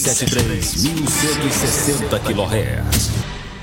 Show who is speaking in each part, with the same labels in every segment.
Speaker 1: 73.160 kHz.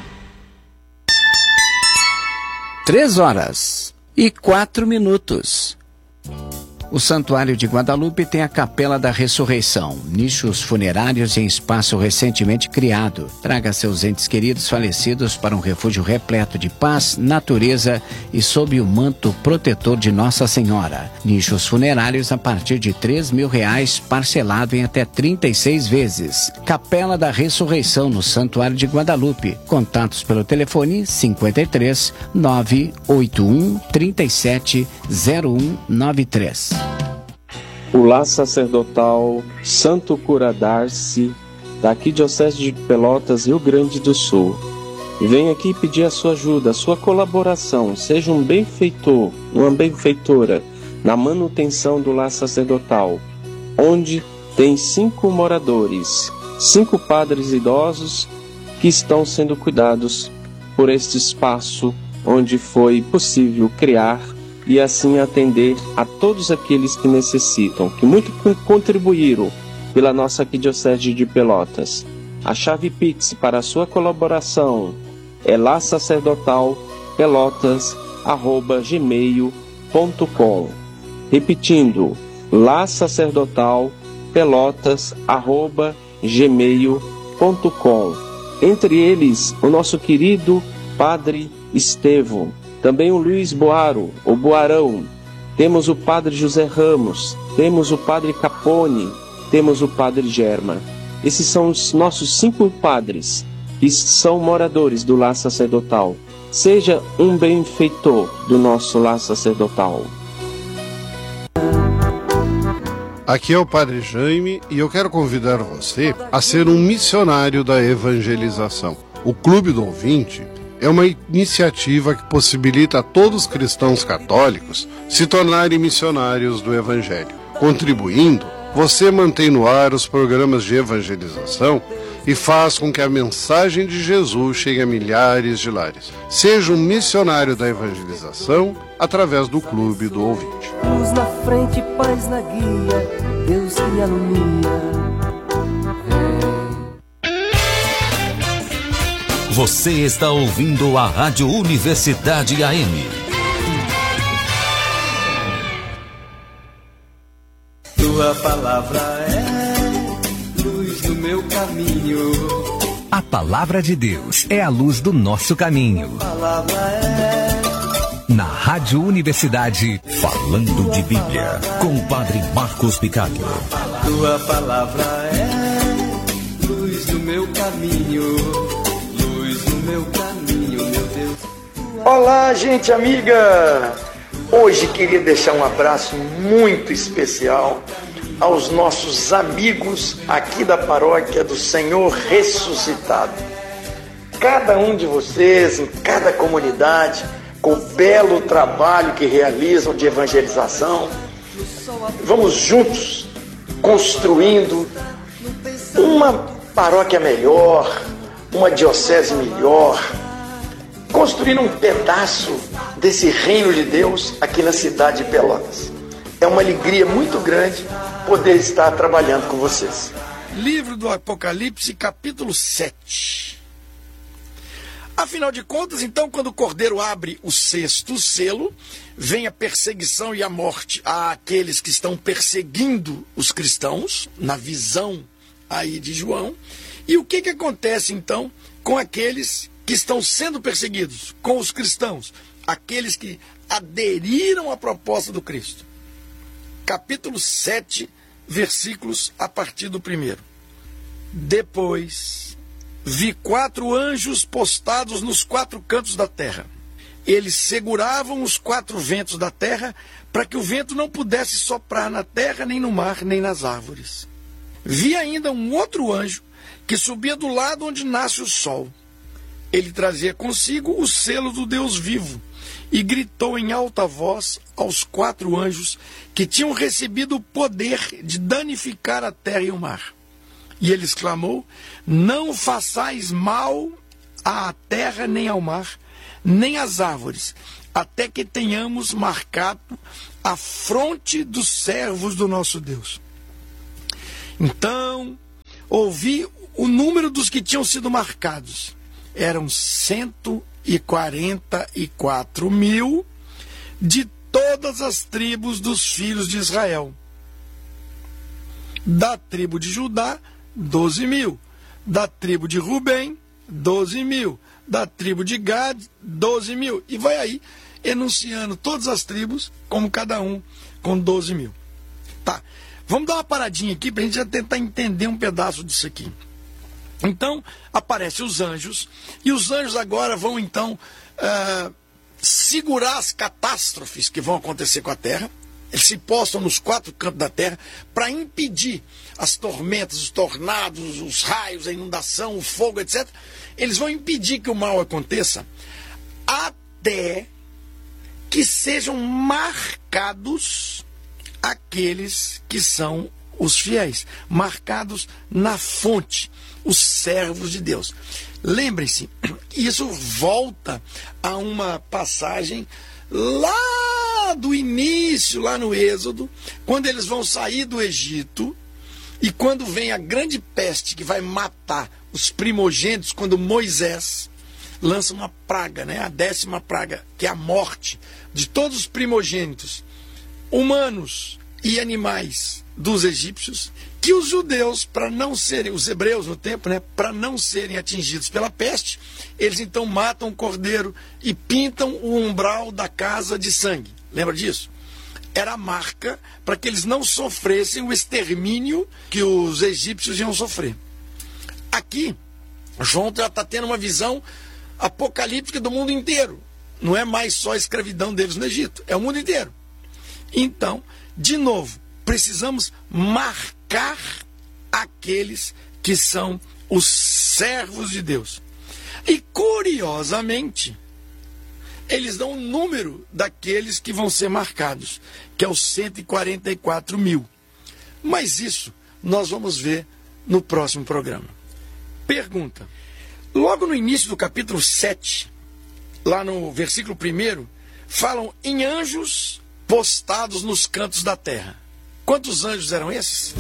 Speaker 2: 3h04. O Santuário de Guadalupe tem a Capela da Ressurreição, nichos funerários em espaço recentemente criado. Traga seus entes queridos falecidos para um refúgio repleto de paz, natureza e sob o manto protetor de Nossa Senhora. Nichos funerários a partir de R$3.000, parcelado em até 36 vezes. Capela da Ressurreição no Santuário de Guadalupe. Contatos pelo telefone 53 981 37 0193.
Speaker 3: O lar sacerdotal Santo Cura d'Arce, da Arquidiocese de Pelotas, Rio Grande do Sul. Vem aqui pedir a sua ajuda, a sua colaboração. Seja um benfeitor, uma benfeitora na manutenção do lar sacerdotal, onde tem 5 moradores, 5 padres idosos que estão sendo cuidados por este espaço onde foi possível criar e assim atender a todos aqueles que necessitam, que muito contribuíram pela nossa Arquidiocese de Pelotas. A chave Pix para a sua colaboração é lasacerdotalpelotas@gmail.com. Repetindo, lasacerdotalpelotas@gmail.com. Entre eles, o nosso querido Padre Estevão, também o Luiz Boaro, o Boarão, temos o Padre José Ramos, temos o Padre Capone, temos o Padre Germa. Esses são os nossos 5 padres que são moradores do lar sacerdotal. Seja um benfeitor do nosso lar sacerdotal.
Speaker 4: Aqui é o Padre Jaime e eu quero convidar você a ser um missionário da evangelização. O Clube do Ouvinte é uma iniciativa que possibilita a todos os cristãos católicos se tornarem missionários do Evangelho. Contribuindo, você mantém no ar os programas de evangelização e faz com que a mensagem de Jesus chegue a milhares de lares. Seja um missionário da evangelização através do Clube do Ouvinte.
Speaker 5: Luz na frente, paz na guia, Deus que me alumia.
Speaker 1: Você está ouvindo a Rádio Universidade AM.
Speaker 5: Tua palavra é luz no meu caminho.
Speaker 6: A palavra de Deus é a luz do nosso caminho.
Speaker 5: Tua palavra é...
Speaker 6: Na Rádio Universidade,
Speaker 1: Falando de Bíblia, com o Padre Marcos Picalho.
Speaker 5: Tua palavra é luz no meu caminho. Meu caminho, meu Deus.
Speaker 7: Olá, gente amiga! Hoje queria deixar um abraço muito especial aos nossos amigos aqui da paróquia do Senhor Ressuscitado. Cada um de vocês, em cada comunidade, com o belo trabalho que realizam de evangelização, vamos juntos construindo uma paróquia melhor, uma diocese melhor, construindo um pedaço desse reino de Deus aqui na cidade de Pelotas. É uma alegria muito grande poder estar trabalhando com vocês.
Speaker 8: Livro do Apocalipse, capítulo 7. Afinal de contas, então, quando o Cordeiro abre o 6º selo, vem a perseguição e a morte àqueles que estão perseguindo os cristãos, na visão aí de João. E o que acontece, então, com aqueles que estão sendo perseguidos, com os cristãos, aqueles que aderiram à proposta do Cristo? Capítulo 7, versículos a partir do 1º. Depois, vi 4 anjos postados nos 4 cantos da terra. Eles seguravam os 4 ventos da terra, para que o vento não pudesse soprar na terra, nem no mar, nem nas árvores. Vi ainda um outro anjo, que subia do lado onde nasce o sol. Ele trazia consigo o selo do Deus vivo e gritou em alta voz aos 4 anjos que tinham recebido o poder de danificar a terra e o mar. E ele exclamou: não façais mal à terra, nem ao mar, nem às árvores, até que tenhamos marcado a fronte dos servos do nosso Deus. Então ouvi o número dos que tinham sido marcados. Eram 144 mil de todas as tribos dos filhos de Israel. Da tribo de Judá, 12 mil. Da tribo de Rubem, 12 mil. Da tribo de Gad, 12 mil. E vai aí enunciando todas as tribos, como cada um com 12 mil. Tá, vamos dar uma paradinha aqui para a gente já tentar entender um pedaço disso aqui. Então, aparecem os anjos, e os anjos agora vão então segurar as catástrofes que vão acontecer com a terra. Eles se postam nos 4 cantos da terra para impedir as tormentas, os tornados, os raios, a inundação, o fogo, etc. Eles vão impedir que o mal aconteça até que sejam marcados aqueles que são os fiéis, marcados na fonte, os servos de Deus. Lembrem-se, isso volta a uma passagem lá do início, lá no Êxodo, quando eles vão sair do Egito e quando vem a grande peste que vai matar os primogênitos, quando Moisés lança uma praga, né? A 10ª praga, que é a morte de todos os primogênitos, humanos e animais dos egípcios, que os judeus, para não serem, os hebreus no tempo, né, para não serem atingidos pela peste, eles então matam o cordeiro e pintam o umbral da casa de sangue. Lembra disso? Era a marca para que eles não sofressem o extermínio que os egípcios iam sofrer. Aqui, João já está tendo uma visão apocalíptica do mundo inteiro. Não é mais só a escravidão deles no Egito, é o mundo inteiro. Então, de novo, precisamos marcar aqueles que são os servos de Deus. E, curiosamente, eles dão o número daqueles que vão ser marcados, que é os 144 mil. Mas isso nós vamos ver no próximo programa. Pergunta. Logo no início do capítulo 7, lá no versículo 1, falam em anjos postados nos cantos da terra. Quantos anjos eram esses?